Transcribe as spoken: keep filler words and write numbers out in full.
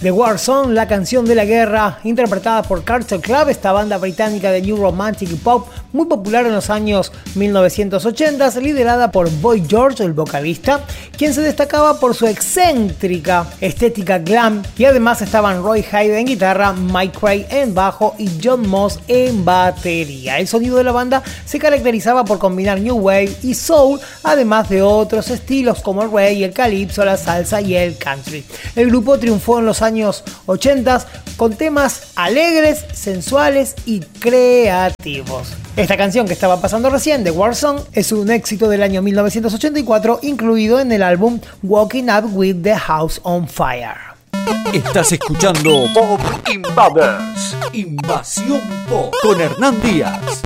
The War Song, la canción de la guerra, interpretada por Carter Club, esta banda británica de New Romantic Pop muy popular en los años mil novecientos ochenta, liderada por Boy George, el vocalista, quien se destacaba por su excéntrica estética glam, y además estaban Roy Hyde en guitarra, Mike Cray en bajo y John Moss en batería. El sonido de la banda se caracterizaba por combinar new wave y soul, además de otros estilos como el reggae, el calipso, la salsa y el country. El grupo triunfó en los años ochenta con temas alegres, sensuales y creativos. Esta canción que estaba pasando recién, The War Song, es un éxito del año mil novecientos ochenta y cuatro, incluido en el álbum Walking Up with the House on Fire. Estás escuchando Pop Invaders, Invasión Pop, con Hernán Díaz.